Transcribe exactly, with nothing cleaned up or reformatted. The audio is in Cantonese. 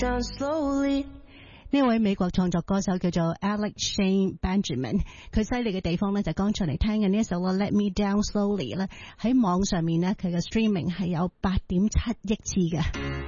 down slowly。呢位美國創作歌手叫做 Alex Shane Benjamin， 佢犀利嘅地方咧就剛才嚟聽嘅呢一首歌 Let Me Down Slowly 咧，喺網上面咧佢嘅 streaming 係有八點七億次嘅。